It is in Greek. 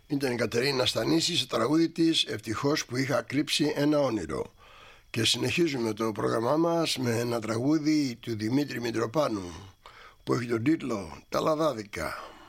Ήταν η Κατερίνα Στανίση στο τραγούδι της «Ευτυχώς που είχα κρύψει ένα όνειρο». Και συνεχίζουμε το πρόγραμμά μας με ένα τραγούδι του Δημήτρη Μητροπάνου που έχει τον τίτλο «Τα Λαδάδικα».